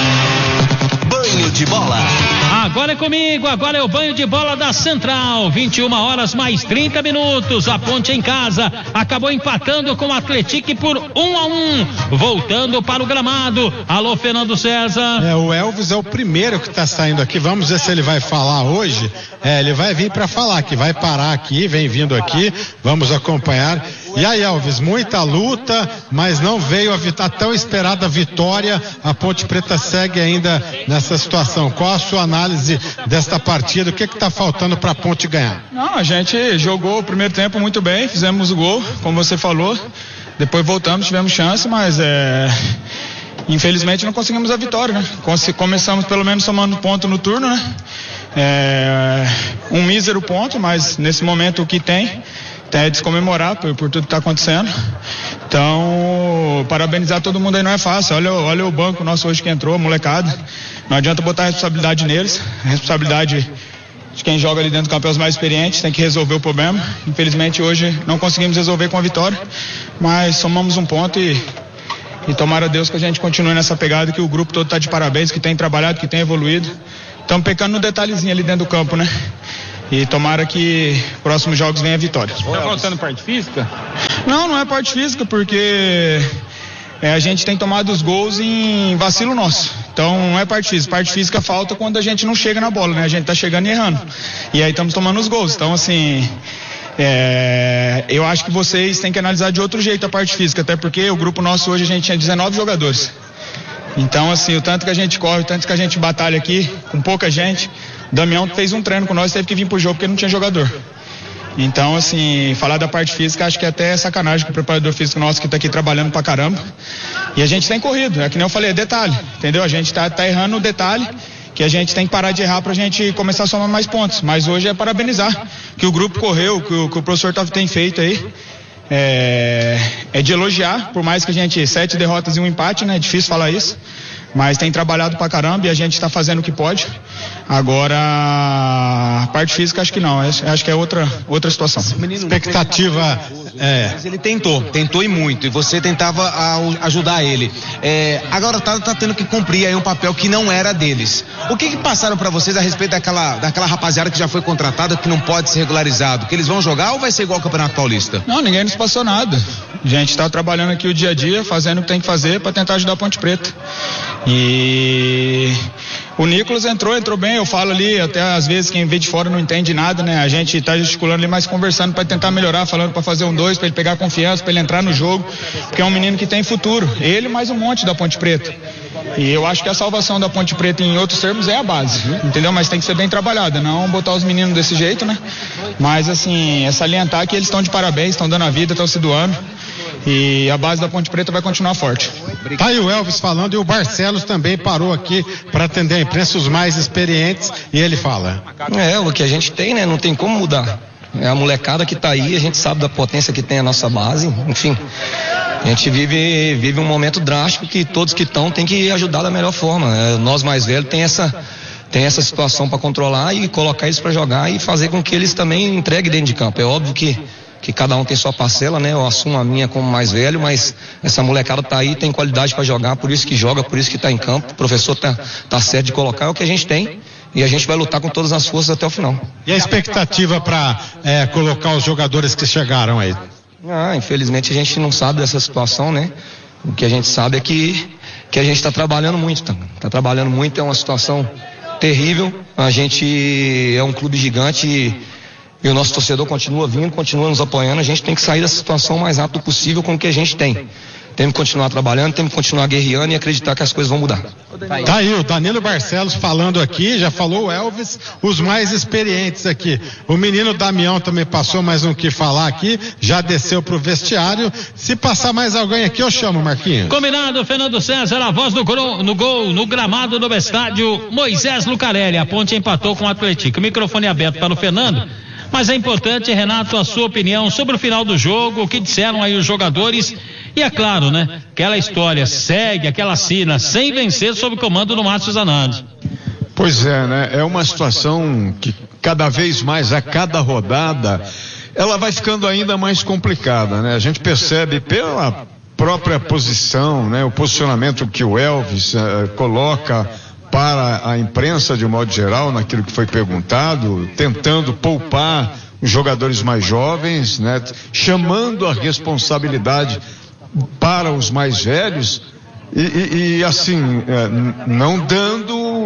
Banho de bola. Agora é comigo, agora é o banho de bola da Central. vinte e uma horas mais trinta minutos. A Ponte em casa acabou empatando com o Atlético por um a um. Voltando para o gramado. Alô, Fernando César. É, o Elvis é o primeiro que está saindo aqui. Vamos ver se ele vai falar hoje. É, ele vai vir para falar, que vai parar aqui, vem vindo aqui. Vamos acompanhar. E aí, Elvis, muita luta, mas não veio a, a tão esperada vitória. A Ponte Preta segue ainda nessa nessa situação. Qual a sua análise desta partida? O que está faltando para a Ponte ganhar? Não, a gente jogou o primeiro tempo muito bem, fizemos o gol, como você falou. Depois voltamos, tivemos chance, mas é... infelizmente não conseguimos a vitória, né? Começamos pelo menos somando ponto no turno, né? É... um mísero ponto, mas nesse momento o que tem é descomemorar por, por tudo que está acontecendo. Então, parabenizar todo mundo aí não é fácil. Olha, olha o banco nosso hoje que entrou, molecada. Não adianta botar a responsabilidade neles. A responsabilidade de quem joga ali dentro do campo é os mais experientes, tem que resolver o problema. Infelizmente hoje não conseguimos resolver com a vitória, mas somamos um ponto e, e tomara a Deus que a gente continue nessa pegada, que o grupo todo está de parabéns, que tem trabalhado, que tem evoluído. Estamos pecando no detalhezinho ali dentro do campo, né? E tomara que próximos jogos venha a vitória. Tá faltando parte física? Não, não é parte física, porque é, a gente tem tomado os gols em vacilo nosso. Então não é parte física. Parte física falta quando a gente não chega na bola, né? A gente tá chegando e errando. E aí estamos tomando os gols. Então, assim, é, eu acho que vocês têm que analisar de outro jeito a parte física, até porque o grupo nosso hoje a gente tinha dezenove jogadores. Então, assim, o tanto que a gente corre, o tanto que a gente batalha aqui, com pouca gente. O Damião fez um treino com nós, teve que vir pro jogo porque não tinha jogador. Então, assim, falar da parte física, acho que é até sacanagem com o preparador físico nosso que tá aqui trabalhando pra caramba. E a gente tem corrido, é que nem eu falei, é detalhe, entendeu? A gente tá, tá errando o detalhe, que a gente tem que parar de errar pra gente começar a somar mais pontos. Mas hoje é parabenizar que o grupo correu, que o, que o professor tá, tem feito aí. É, é de elogiar, por mais que a gente, sete derrotas e um empate, né? É difícil falar isso. Mas tem trabalhado pra caramba e a gente está fazendo o que pode. Agora, a parte física acho que não, acho que é outra, outra situação. Expectativa é... Mas ele tentou, tentou e muito, e você tentava ajudar ele. É, agora tá, tá tendo que cumprir aí um papel que não era deles. O que que passaram para vocês a respeito daquela, daquela rapaziada que já foi contratada, que não pode ser regularizado? Que eles vão jogar ou vai ser igual ao Campeonato Paulista? Não, ninguém nos passou nada. A gente está trabalhando aqui o dia a dia, fazendo o que tem que fazer para tentar ajudar a Ponte Preta. E o Nicolas entrou, entrou bem, eu falo ali, até às vezes quem vê de fora não entende nada, né? A gente tá gesticulando ali, mas conversando para tentar melhorar, falando para fazer um dois, para ele pegar confiança, para ele entrar no jogo, porque é um menino que tem futuro. Ele mais um monte da Ponte Preta. E eu acho que a salvação da Ponte Preta, em outros termos, é a base, entendeu? Mas tem que ser bem trabalhada, não botar os meninos desse jeito, né? Mas assim, é salientar que eles estão de parabéns, estão dando a vida, estão se doando. E a base da Ponte Preta vai continuar forte. Tá aí o Elvis falando, e o Barcelos também parou aqui para atender a imprensa, os mais experientes, e ele fala. É, o que a gente tem, né? Não tem como mudar. É a molecada que tá aí, a gente sabe da potência que tem a nossa base, enfim. A gente vive, vive um momento drástico que todos que estão têm que ajudar da melhor forma. É, nós mais velhos tem essa, tem essa situação para controlar e colocar isso para jogar e fazer com que eles também entreguem dentro de campo. É óbvio que que cada um tem sua parcela, né? Eu assumo a minha como mais velho, mas essa molecada tá aí, tem qualidade para jogar, por isso que joga, por isso que tá em campo. O professor tá, tá certo de colocar, é o que a gente tem e a gente vai lutar com todas as forças até o final. E a expectativa para é, colocar os jogadores que chegaram aí? Ah, infelizmente a gente não sabe dessa situação, né? O que a gente sabe é que, que a gente está trabalhando muito, tá? Tá trabalhando muito, é uma situação terrível. A gente é um clube gigante e E o nosso torcedor continua vindo, continua nos apoiando. A gente tem que sair dessa situação o mais rápido possível com o que a gente tem. Temos que continuar trabalhando, temos que continuar guerreando e acreditar que as coisas vão mudar. Tá aí o Danilo Barcelos falando aqui, já falou o Elvis, os mais experientes aqui. O menino Damião também passou mais um que falar aqui, já desceu pro vestiário. Se passar mais alguém aqui, eu chamo, Marquinhos. Combinado, Fernando César, a voz do gol, no gol, no gramado do estádio, Moisés Lucarelli. A Ponte empatou com o Atlético. O microfone aberto para o Fernando. Mas é importante, Renato, a sua opinião sobre o final do jogo, o que disseram aí os jogadores. E é claro, né? Aquela história segue, aquela sina, sem vencer sob o comando do Márcio Zanardi. Pois é, né? É uma situação que cada vez mais, a cada rodada, ela vai ficando ainda mais complicada, né? A gente percebe pela própria posição, né? O posicionamento que o Elvis uh, coloca para a imprensa de um modo geral, naquilo que foi perguntado, tentando poupar os jogadores mais jovens, né? Chamando a responsabilidade para os mais velhos e, e, e assim, é, não dando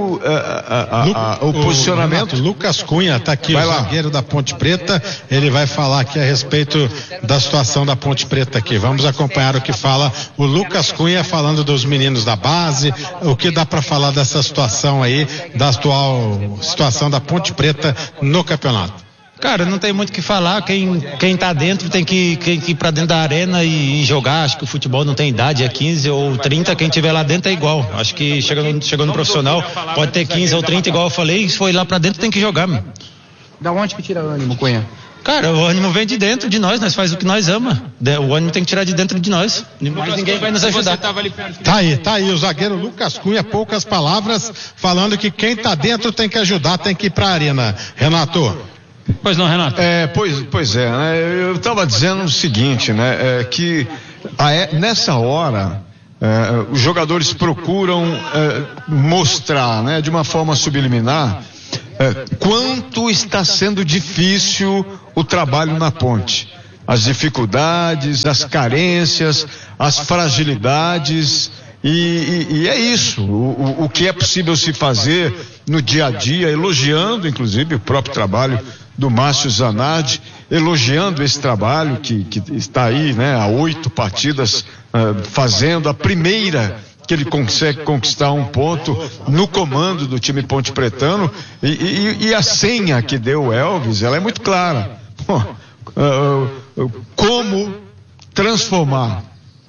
uh, a, a, a, a, o posicionamento. O Lucas Cunha está aqui, vai o lá. Zagueiro da Ponte Preta, ele vai falar aqui a respeito da situação da Ponte Preta aqui. Vamos acompanhar o que fala o Lucas Cunha, falando dos meninos da base, o que dá para falar dessa situação aí, da atual situação da Ponte Preta no campeonato. Cara, não tem muito o que falar, quem, quem tá dentro tem que, quem, que ir pra dentro da arena e, e jogar. Acho que o futebol não tem idade, é quinze ou trinta, quem tiver lá dentro é igual. Acho que chegando, chegando no profissional, pode ter quinze ou trinta, igual eu falei, se foi lá pra dentro tem que jogar, mano. Da onde que tira o ânimo, Cunha? Cara, o ânimo vem de dentro de nós, nós faz o que nós ama. O ânimo tem que tirar de dentro de nós. Mas ninguém vai nos ajudar. Tá aí, tá aí o zagueiro Lucas Cunha, poucas palavras, falando que quem tá dentro tem que ajudar, tem que ir pra arena. Renato. Pois não, Renato? É, pois, pois é, né? Eu estava dizendo o seguinte, né? É, que a, nessa hora é, os jogadores procuram é, mostrar, né, de uma forma subliminar, é, quanto está sendo difícil o trabalho na ponte. As dificuldades, as carências, as fragilidades. E, e, e é isso, o, o, o que é possível se fazer no dia a dia, elogiando inclusive o próprio trabalho do Márcio Zanardi, elogiando esse trabalho que, que está aí, né, há oito partidas, uh, fazendo a primeira que ele consegue conquistar um ponto no comando do time Ponte Pretano, e, e, e a senha que deu o Elvis, ela é muito clara. Pô, uh, uh, como transformar,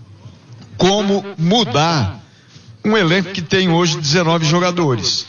como mudar um elenco que tem hoje dezenove jogadores.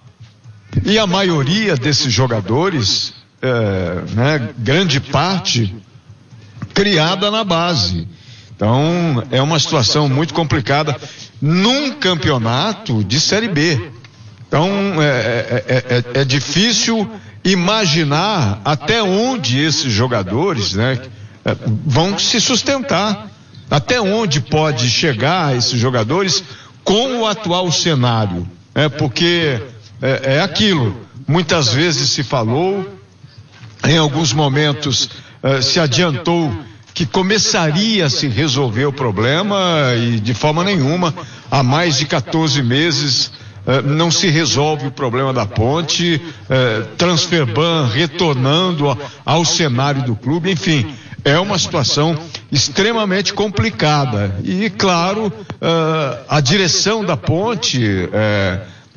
E a maioria desses jogadores, é, né, grande parte, criada na base. Então, é uma situação muito complicada num campeonato de Série B. Então, é, é, é, é difícil imaginar até onde esses jogadores, né, vão se sustentar. Até onde pode chegar esses jogadores com o atual cenário, é porque é, é aquilo, muitas vezes se falou, em alguns momentos é, se adiantou que começaria a se resolver o problema e de forma nenhuma, há mais de quatorze meses é, não se resolve o problema da ponte, é, Transferban retornando ao, ao cenário do clube, enfim. É uma situação extremamente complicada e, claro, uh, a direção da ponte uh,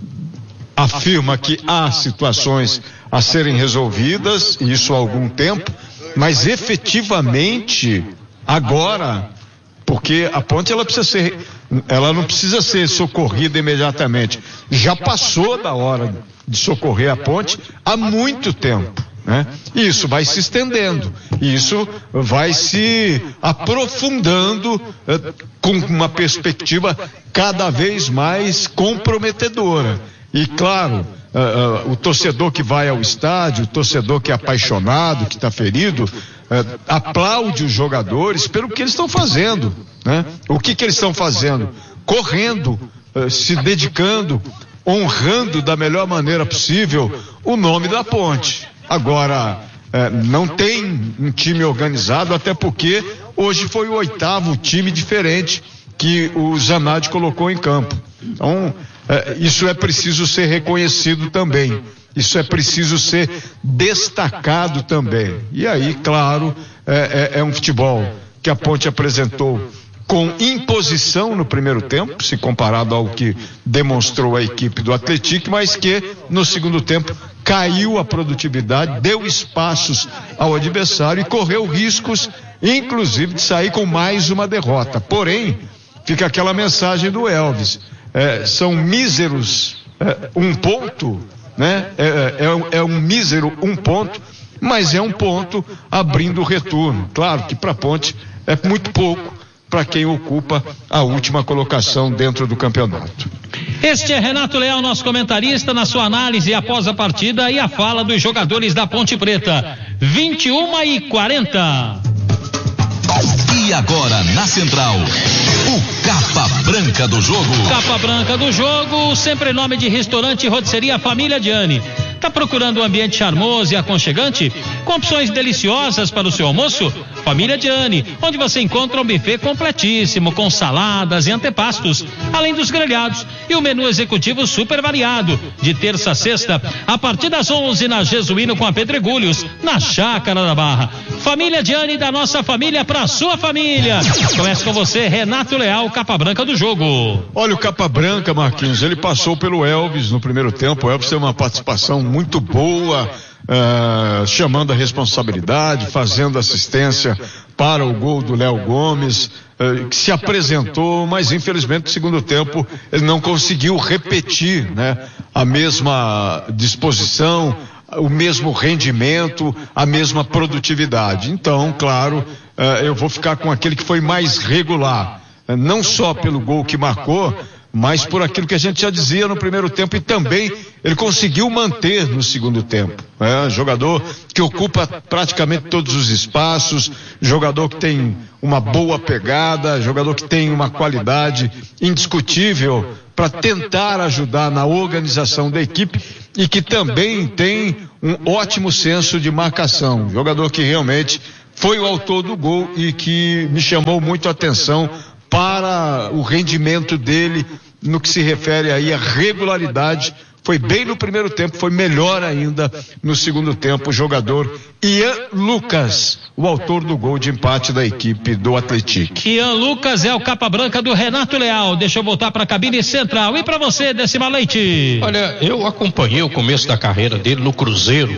afirma que há situações a serem resolvidas, isso há algum tempo, mas efetivamente agora, porque a ponte ela precisa ser, ela não precisa ser socorrida imediatamente, já passou da hora de socorrer a ponte há muito tempo. Né? E isso vai se estendendo, isso vai se aprofundando eh, com uma perspectiva cada vez mais comprometedora. E claro, uh, uh, o torcedor que vai ao estádio, o torcedor que é apaixonado, que está ferido, uh, aplaude os jogadores pelo que eles estão fazendo. Né? O que, que eles estão fazendo? Correndo, uh, se dedicando, honrando da melhor maneira possível o nome da ponte. Agora, eh, não tem um time organizado, até porque hoje foi o oitavo time diferente que o Zanardi colocou em campo. Então, eh, isso é preciso ser reconhecido também. Isso é preciso ser destacado também. E aí, claro, é, é, é um futebol que a Ponte apresentou com imposição no primeiro tempo, se comparado ao que demonstrou a equipe do Atlético, mas que no segundo tempo caiu a produtividade, deu espaços ao adversário e correu riscos, inclusive de sair com mais uma derrota. Porém, fica aquela mensagem do Elvis, é, são míseros é, um ponto, né? É, é, é um mísero um ponto, mas é um ponto abrindo o retorno. Claro que para a Ponte é muito pouco para quem ocupa a última colocação dentro do campeonato. Este é Renato Leal, nosso comentarista, na sua análise após a partida e a fala dos jogadores da Ponte Preta. vinte e uma e quarenta. E agora na Central, o Capa Branca do Jogo. Capa Branca do Jogo, sempre em nome de Restaurante e Rotisseria Família Diani. Tá procurando um ambiente charmoso e aconchegante? Com opções deliciosas para o seu almoço? Família Diani, onde você encontra um buffet completíssimo, com saladas e antepastos, além dos grelhados e o menu executivo super variado, de terça a sexta, a partir das onze na Jesuíno com a Pedregulhos, na Chácara da Barra. Família Diani, da nossa família para sua família. Começa com você, Renato Leal, capa branca do jogo. Olha, o capa branca, Marquinhos, ele passou pelo Elvis no primeiro tempo. O Elvis teve uma participação muito boa, uh, chamando a responsabilidade, fazendo assistência para o gol do Léo Gomes, uh, que se apresentou, mas infelizmente no segundo tempo ele não conseguiu repetir, né, a mesma disposição, o mesmo rendimento, a mesma produtividade. Então, claro, uh, eu vou ficar com aquele que foi mais regular, uh, não só pelo gol que marcou, mas por aquilo que a gente já dizia no primeiro tempo, e também ele conseguiu manter no segundo tempo. É, jogador que ocupa praticamente todos os espaços, jogador que tem uma boa pegada, jogador que tem uma qualidade indiscutível para tentar ajudar na organização da equipe e que também tem um ótimo senso de marcação. Jogador que realmente foi o autor do gol e que me chamou muito a atenção para o rendimento dele no que se refere aí à regularidade. Foi bem no primeiro tempo, foi melhor ainda no segundo tempo o jogador Ian Lucas, o autor do gol de empate da equipe do Atlético. Ian Lucas é o capa branca do Renato Leal. Deixa eu voltar para a cabine central. E para você, Decima Leite? Olha, eu acompanhei o começo da carreira dele no Cruzeiro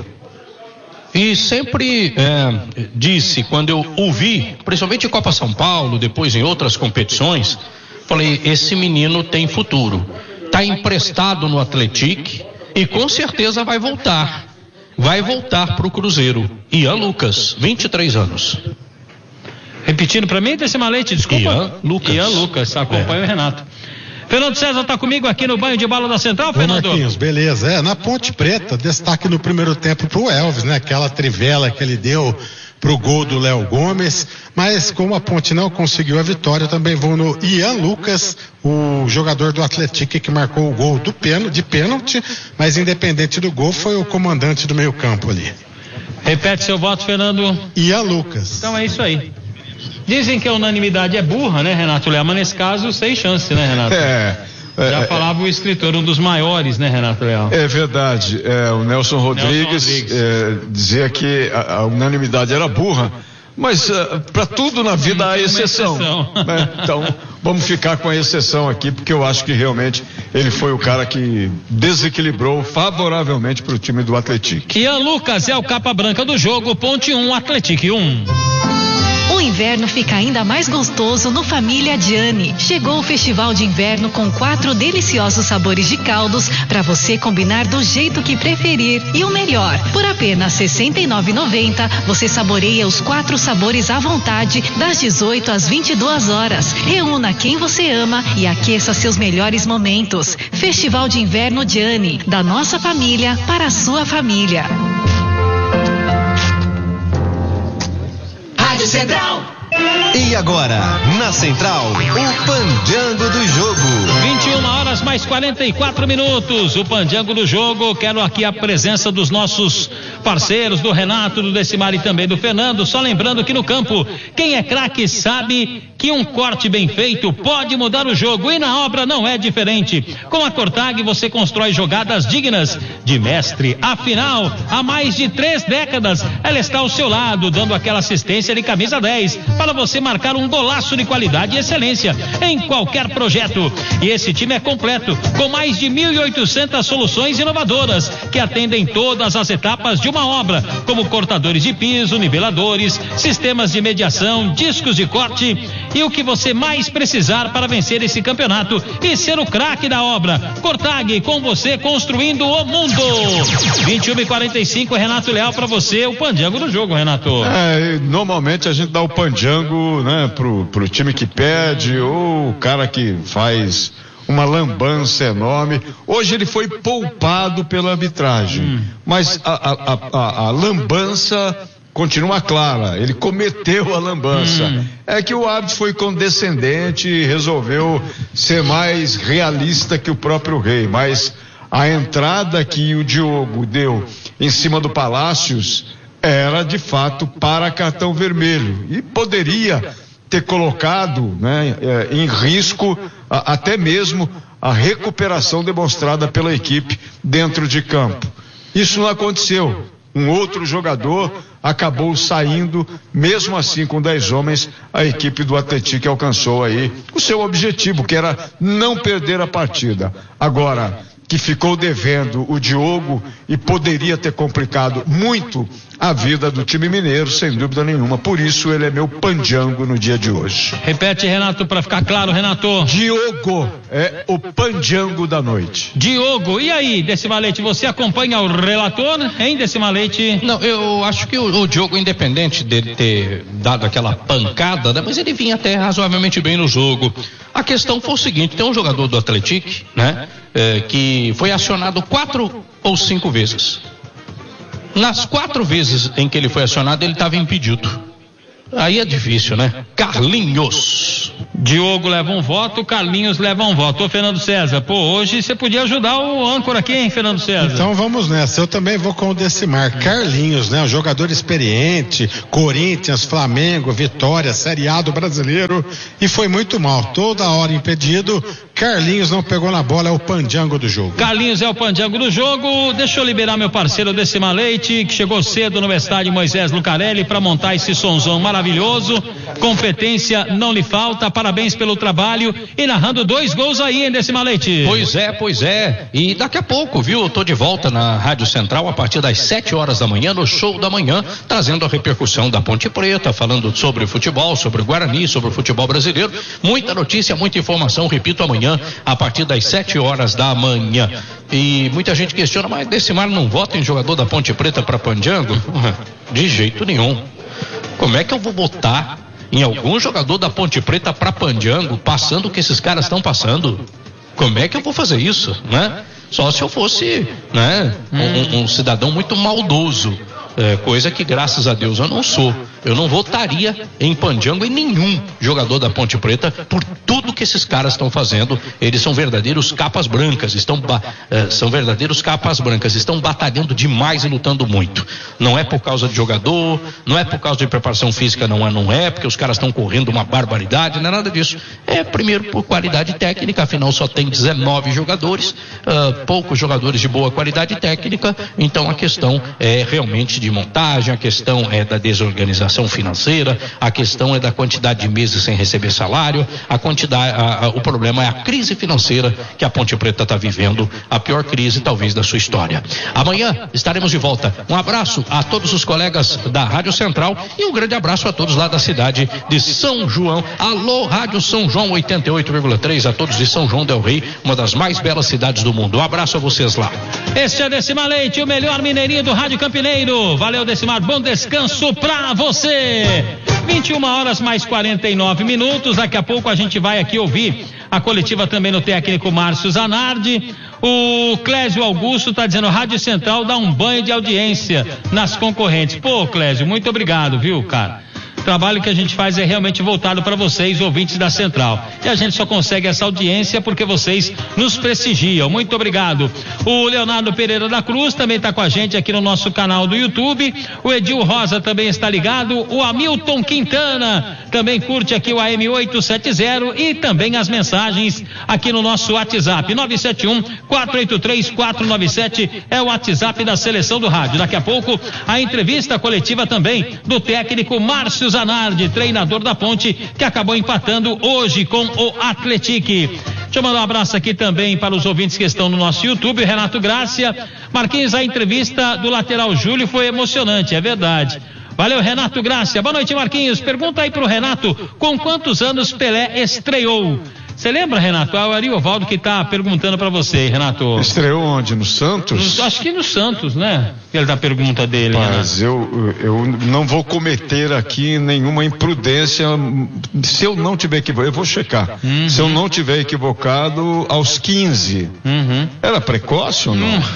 e sempre é, disse, quando eu ouvi, principalmente em Copa São Paulo, depois em outras competições, falei, esse menino tem futuro. Está emprestado no Atlético e com certeza vai voltar. Vai voltar para o Cruzeiro. Ian Lucas, vinte e três anos. Repetindo para mim, Decima Leite, desculpa. Ian Lucas. Ian Lucas, acompanha é. o Renato. Fernando César está comigo aqui no banho de bola da Central, Fernando? Ô Marquinhos, beleza. É, na Ponte Preta, destaque no primeiro tempo pro Elvis, né? Aquela trivela que ele deu pro gol do Léo Gomes, mas como a Ponte não conseguiu a vitória, eu também vou no Ian Lucas, o jogador do Atlético que marcou o gol do pênalti, de pênalti, mas independente do gol, foi o comandante do meio campo ali. Repete seu voto, Fernando. Ian Lucas. Então é isso aí. Dizem que a unanimidade é burra, né, Renato Leal? Mas nesse caso, sem chance, né, Renato? É. Já é, falava o escritor, um dos maiores, né, Renato Leal? É verdade. É, o Nelson Rodrigues, Nelson Rodrigues. É, dizia que a, a unanimidade era burra, mas uh, para tudo na vida há exceção. exceção. Né? Então, vamos ficar com a exceção aqui, porque eu acho que realmente ele foi o cara que desequilibrou favoravelmente para o time do Atlético. Ian Lucas é o capa branca do jogo, Ponte um, Atlético um. O inverno fica ainda mais gostoso no Família Diani. Chegou o festival de inverno com quatro deliciosos sabores de caldos para você combinar do jeito que preferir. E o melhor, por apenas sessenta e nove reais e noventa centavos você saboreia os quatro sabores à vontade das dezoito às vinte e duas horas. Reúna quem você ama e aqueça seus melhores momentos. Festival de Inverno Diani, da nossa família para a sua família. Central. E agora, na Central, o Pandiango do Jogo. vinte e uma horas mais quarenta e quatro minutos. O Pandiango do Jogo. Quero aqui a presença dos nossos parceiros, do Renato, do Decimar e também do Fernando. Só lembrando que no campo, quem é craque sabe que um corte bem feito pode mudar o jogo, e na obra não é diferente. Com a Cortag você constrói jogadas dignas de mestre. Afinal, há mais de três décadas ela está ao seu lado, dando aquela assistência de camisa dez para você marcar um golaço de qualidade e excelência em qualquer projeto. E esse time é completo, com mais de mil e oitocentas soluções inovadoras que atendem todas as etapas de uma obra, como cortadores de piso, niveladores, sistemas de mediação, discos de corte e o que você mais precisar para vencer esse campeonato e ser o craque da obra. Cortag, com você construindo o mundo. vinte e uma e quarenta e cinco, Renato Leal, para você o pandiango do jogo, Renato. É, normalmente a gente dá o pandiango, né, pro, pro time que pede ou o cara que faz uma lambança enorme. Hoje ele foi poupado pela arbitragem, hum. mas a, a, a, a lambança continua clara, ele cometeu a lambança. Hum. É que o árbitro foi condescendente e resolveu ser mais realista que o próprio rei, mas A entrada que o Diogo deu em cima do Palácios era de fato para cartão vermelho e poderia ter colocado, né, em risco a, até mesmo a recuperação demonstrada pela equipe dentro de campo. Isso não aconteceu. Um outro jogador acabou saindo, mesmo assim com dez homens, a equipe do Atlético alcançou aí o seu objetivo, que era não perder a partida. Agora, que ficou devendo o Diogo e poderia ter complicado muito a vida do time mineiro, sem dúvida nenhuma. Por isso ele é meu pandiango no dia de hoje. Repete, Renato, para ficar claro, Renato. Diogo é o pandiango da noite. Diogo, e aí, Decimalete, você acompanha o relator, hein, Decimalete? Não, eu acho que o, o Diogo, independente dele ter dado aquela pancada, né, mas ele vinha até razoavelmente bem no jogo. A questão foi o seguinte, tem um jogador do Atlético, né, é, que foi acionado quatro ou cinco vezes. Nas quatro vezes em que ele foi acionado, ele estava impedido. Aí é difícil, né? Carlinhos. Diogo leva um voto, Carlinhos leva um voto. Ô, Fernando César, pô, hoje você podia ajudar o âncora aqui, hein, Fernando César? Então vamos nessa, eu também vou com o Decimar. Carlinhos, né, um jogador experiente, Corinthians, Flamengo, Vitória, Série A do brasileiro, e foi muito mal, toda hora impedido. Carlinhos não pegou na bola, é o pandiango do jogo. Carlinhos é o pandiango do jogo. Deixa eu liberar meu parceiro Decima Leite, que chegou cedo no estádio Moisés Lucarelli para montar esse sonzão maravilhoso. Competência não lhe falta, parabéns pelo trabalho e narrando dois gols aí, hein, Decima Leite? Pois é, pois é. E daqui a pouco, viu, eu tô de volta na Rádio Central a partir das sete horas da manhã, no Show da Manhã, trazendo a repercussão da Ponte Preta, falando sobre futebol, sobre o Guarani, sobre o futebol brasileiro. Muita notícia, muita informação, repito, amanhã a partir das sete horas da manhã. E muita gente questiona, mas Decimar não vota em jogador da Ponte Preta para pandiango? De jeito nenhum. Como é que eu vou votar em algum jogador da Ponte Preta para pandiango, passando o que esses caras estão passando? Como é que eu vou fazer isso, né? Só se eu fosse, né, um, um cidadão muito maldoso, é, coisa que graças a Deus eu não sou. Eu não votaria em pandiango em nenhum jogador da Ponte Preta por tudo que esses caras estão fazendo. Eles são verdadeiros capas brancas, estão eh, são verdadeiros capas brancas, estão batalhando demais e lutando muito. Não é por causa de jogador, não é por causa de preparação física, não é, não é, porque os caras estão correndo uma barbaridade, não é nada disso. É primeiro por qualidade técnica, afinal só tem dezenove jogadores, uh, poucos jogadores de boa qualidade técnica, então a questão é realmente de montagem, a questão é da desorganização financeira, a questão é da quantidade de meses sem receber salário, a quantidade, a, a, o problema é a crise financeira que a Ponte Preta está vivendo, a pior crise talvez da sua história. Amanhã estaremos de volta. Um abraço a todos os colegas da Rádio Central e um grande abraço a todos lá da cidade de São João. Alô, Rádio São João oitenta e oito vírgula três, a todos de São João del Rei, uma das mais belas cidades do mundo. Um abraço a vocês lá. Este é Decimar Leite, o melhor mineirinho do Rádio Campineiro. Valeu, Decimar, bom descanso pra você. vinte e uma horas mais quarenta e nove minutos. Daqui a pouco a gente vai aqui ouvir a coletiva também no técnico Márcio Zanardi. O Clésio Augusto está dizendo: Rádio Central dá um banho de audiência nas concorrentes. Pô, Clésio, muito obrigado, viu, cara? O trabalho que a gente faz é realmente voltado para vocês, ouvintes da Central. E a gente só consegue essa audiência porque vocês nos prestigiam. Muito obrigado. O Leonardo Pereira da Cruz também está com a gente aqui no nosso canal do YouTube. O Edil Rosa também está ligado. O Hamilton Quintana também curte aqui o A M oitocentos e setenta e também as mensagens aqui no nosso WhatsApp. nove sete um, quatro oito três, quatro nove sete é o WhatsApp da Seleção do Rádio. Daqui a pouco a entrevista coletiva também do técnico Márcio Zanardi, treinador da Ponte, que acabou empatando hoje com o Atlético. Deixa eu mandar um abraço aqui também para os ouvintes que estão no nosso YouTube. Renato Grácia. Marquinhos, a entrevista do lateral Júlio foi emocionante, é verdade. Valeu, Renato Grácia. Boa noite, Marquinhos. Pergunta aí pro Renato, com quantos anos Pelé estreou? Você lembra, Renato? É o Ariovaldo que está perguntando para você, Renato. Estreou onde? No Santos? No, acho que no Santos, né? Ele dá pergunta dele. Mas eu, eu não vou cometer aqui nenhuma imprudência. Se eu não tiver equivocado, eu vou checar. Uhum. Se eu não tiver equivocado, aos quinze. Uhum. Era precoce ou não? Uhum.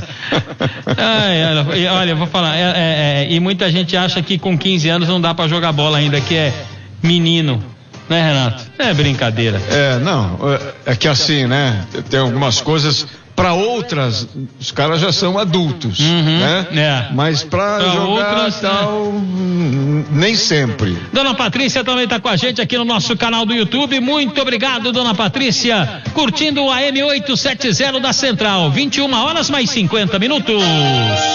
Ai, olha, olha, eu vou falar. É, é, é, e muita gente acha que com quinze anos não dá para jogar bola ainda, que é menino. Né, Renato? É brincadeira. É, não, é que assim, né, tem algumas coisas para outras, os caras já são adultos, uhum, né? É. Mas para jogar outras, tal, né? Nem sempre. Dona Patrícia também está com a gente aqui no nosso canal do YouTube. Muito obrigado, Dona Patrícia, curtindo o A M oitocentos e setenta da Central. vinte e uma horas mais cinquenta minutos.